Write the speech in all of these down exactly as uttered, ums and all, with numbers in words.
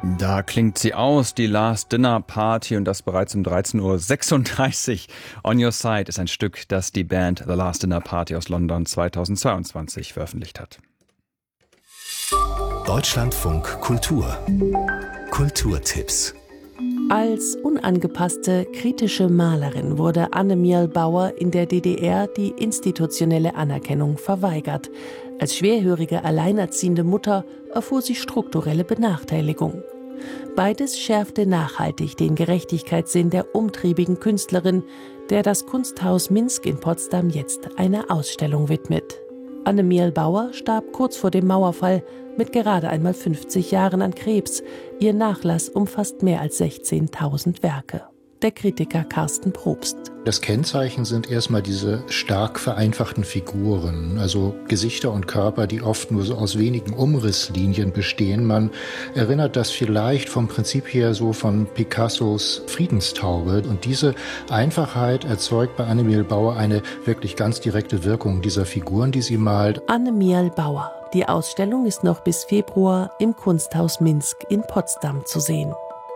Da klingt sie aus, die Last Dinner Party, und das bereits um dreizehn Uhr sechsunddreißig. On Your Side ist ein Stück, das die Band The Last Dinner Party aus London zweitausendzweiundzwanzig veröffentlicht hat. Deutschlandfunk Kultur. Kulturtipps. Als unangepasste, kritische Malerin wurde Anne-Miel Bauer in der D D R die institutionelle Anerkennung verweigert. Als schwerhörige, alleinerziehende Mutter erfuhr sie strukturelle Benachteiligung. Beides schärfte nachhaltig den Gerechtigkeitssinn der umtriebigen Künstlerin, der das Kunsthaus Minsk in Potsdam jetzt eine Ausstellung widmet. Anne-Miel Bauer starb kurz vor dem Mauerfall mit gerade einmal fünfzig Jahren an Krebs. Ihr Nachlass umfasst mehr als sechzehntausend Werke. Der Kritiker Carsten Probst. Das Kennzeichen sind erstmal diese stark vereinfachten Figuren, also Gesichter und Körper, die oft nur so aus wenigen Umrisslinien bestehen. Man erinnert das vielleicht vom Prinzip her so von Picassos Friedenstaube. Und diese Einfachheit erzeugt bei Anne-Miel Bauer eine wirklich ganz direkte Wirkung dieser Figuren, die sie malt. Anne-Miel Bauer. Die Ausstellung ist noch bis Februar im Kunsthaus Minsk in Potsdam zu sehen.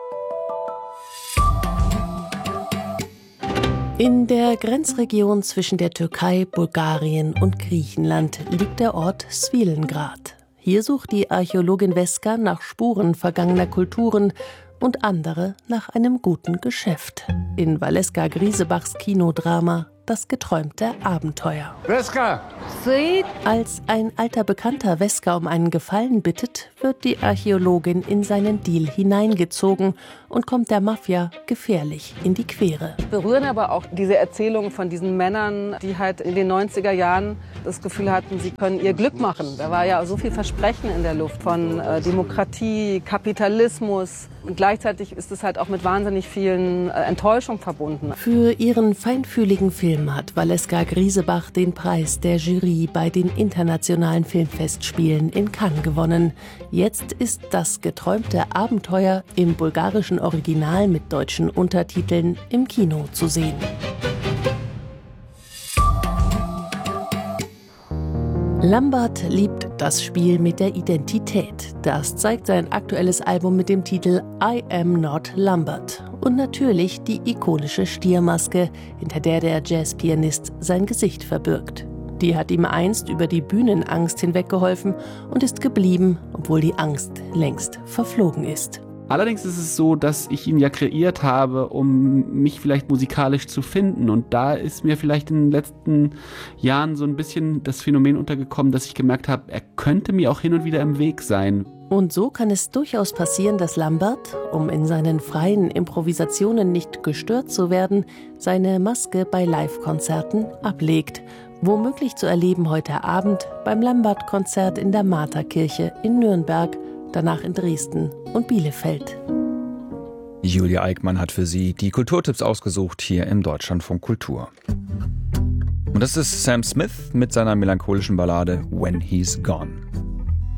In der Grenzregion zwischen der Türkei, Bulgarien und Griechenland liegt der Ort Svilengrad. Hier sucht die Archäologin Veska nach Spuren vergangener Kulturen und andere nach einem guten Geschäft. In Valeska Griesebachs Kinodrama Das geträumte Abenteuer. Veska! Als ein alter Bekannter Veska um einen Gefallen bittet, wird die Archäologin in seinen Deal hineingezogen und kommt der Mafia gefährlich in die Quere. Berühren aber auch diese Erzählungen von diesen Männern, die halt in den neunziger Jahren das Gefühl hatten, sie können ihr Glück machen. Da war ja so viel Versprechen in der Luft von äh, Demokratie, Kapitalismus. Und gleichzeitig ist es halt auch mit wahnsinnig vielen äh, Enttäuschungen verbunden. Für ihren feinfühligen Film hat Valeska Griesebach den Preis der Jury bei den internationalen Filmfestspielen in Cannes gewonnen. Jetzt ist das geträumte Abenteuer im bulgarischen Original mit deutschen Untertiteln im Kino zu sehen. Lambert liebt das Spiel mit der Identität. Das zeigt sein aktuelles Album mit dem Titel I Am Not Lambert. Und natürlich die ikonische Stiermaske, hinter der der Jazzpianist sein Gesicht verbirgt. Die hat ihm einst über die Bühnenangst hinweggeholfen und ist geblieben, obwohl die Angst längst verflogen ist. Allerdings ist es so, dass ich ihn ja kreiert habe, um mich vielleicht musikalisch zu finden. Und da ist mir vielleicht in den letzten Jahren so ein bisschen das Phänomen untergekommen, dass ich gemerkt habe, er könnte mir auch hin und wieder im Weg sein. Und so kann es durchaus passieren, dass Lambert, um in seinen freien Improvisationen nicht gestört zu werden, seine Maske bei Live-Konzerten ablegt. Womöglich zu erleben heute Abend beim Lambert-Konzert in der Martha-Kirche in Nürnberg, danach in Dresden und Bielefeld. Julia Eickmann hat für Sie die Kulturtipps ausgesucht hier im Deutschlandfunk Kultur. Und das ist Sam Smith mit seiner melancholischen Ballade When He's Gone.